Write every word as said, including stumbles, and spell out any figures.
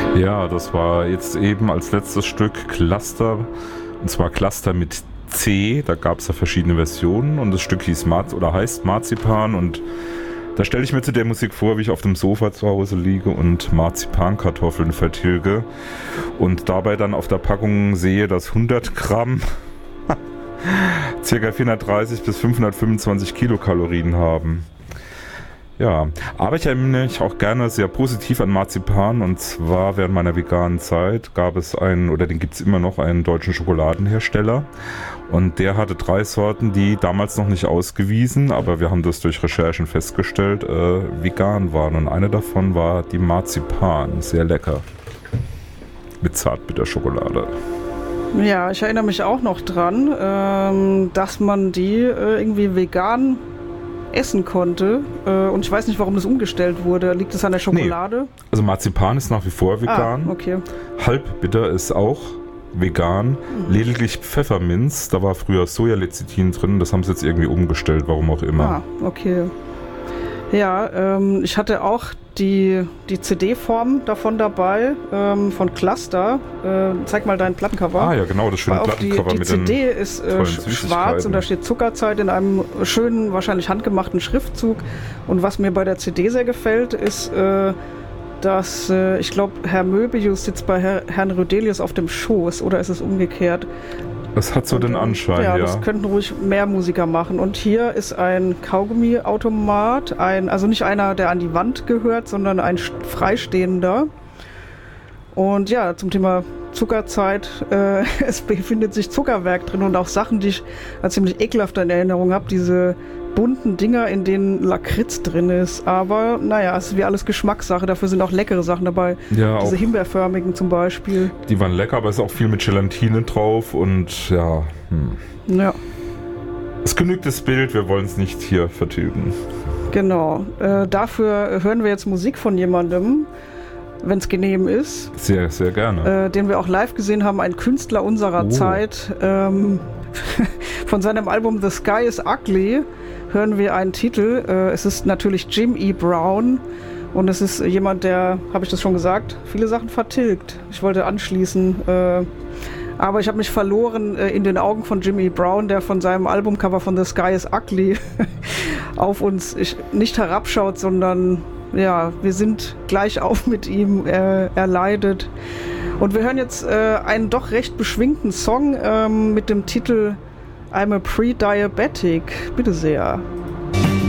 Ja, das war jetzt eben als letztes Stück Cluster, und zwar Cluster mit C, da gab es ja verschiedene Versionen und das Stück hieß Marz oder heißt Marzipan und da stelle ich mir zu der Musik vor, wie ich auf dem Sofa zu Hause liege und Marzipankartoffeln vertilge und dabei dann auf der Packung sehe, dass hundert Gramm ca. vierhundertdreißig bis fünfhundertfünfundzwanzig Kilokalorien haben. Ja, aber ich erinnere mich auch gerne sehr positiv an Marzipan und zwar während meiner veganen Zeit gab es einen, oder den gibt es immer noch, einen deutschen Schokoladenhersteller und der hatte drei Sorten, die damals noch nicht ausgewiesen, aber wir haben das durch Recherchen festgestellt, äh, vegan waren und eine davon war die Marzipan, sehr lecker, mit Zartbitterschokolade. Ja, ich erinnere mich auch noch dran, ähm, dass man die äh, irgendwie vegan essen konnte. Äh, und ich weiß nicht, warum das umgestellt wurde. Liegt es an der Schokolade? Nee. Also Marzipan ist nach wie vor vegan. Ah, okay. Halbbitter ist auch vegan. Mhm. Lediglich Pfefferminz, da war früher Sojalecithin drin. Das haben sie jetzt irgendwie umgestellt, warum auch immer. Ah, okay. Ja, ähm, ich hatte auch die, die C D-Form davon dabei, ähm, von Cluster. Äh, zeig mal dein Plattencover. Ah ja, genau, das schöne Plattencover die, die mit C D den C D ist äh, schwarz und da steht Zuckerzeit in einem schönen, wahrscheinlich handgemachten Schriftzug. Und was mir bei der C D sehr gefällt, ist, äh, dass, äh, ich glaube, Herr Möbius sitzt bei Herr, Herrn Rödelius auf dem Schoß, oder ist es umgekehrt? Das hat so und, den Anschein, ja. Ja, das könnten ruhig mehr Musiker machen. Und hier ist ein Kaugummi-Automat, ein, also nicht einer, der an die Wand gehört, sondern ein freistehender. Und ja, zum Thema Zuckerzeit, äh, es befindet sich Zuckerwerk drin und auch Sachen, die ich als ziemlich ekelhaft in Erinnerung habe, diese bunten Dinger, in denen Lakritz drin ist. Aber naja, es ist wie alles Geschmackssache. Dafür sind auch leckere Sachen dabei. Ja, diese himbeerförmigen zum Beispiel. Die waren lecker, aber es ist auch viel mit Gelatine drauf und ja. Hm. Ja. Es genügt das Bild, wir wollen es nicht hier vertilgen. Genau. Äh, dafür hören wir jetzt Musik von jemandem, wenn es genehm ist. Sehr, sehr gerne. Äh, den wir auch live gesehen haben, ein Künstler unserer oh. Zeit. Ähm, von seinem Album The Sky is Ugly hören wir einen Titel. Äh, es ist natürlich Jim E. Brown und es ist jemand, der, habe ich das schon gesagt, viele Sachen vertilgt. Ich wollte anschließen, äh, aber ich habe mich verloren äh, in den Augen von Jim E. Brown, der von seinem Albumcover von The Sky is Ugly auf uns ich, nicht herabschaut, sondern ja, wir sind gleich auf mit ihm, er, er leidet. Und wir hören jetzt äh, einen doch recht beschwingten Song ähm, mit dem Titel I'm a Pre-Diabetic. Bitte sehr.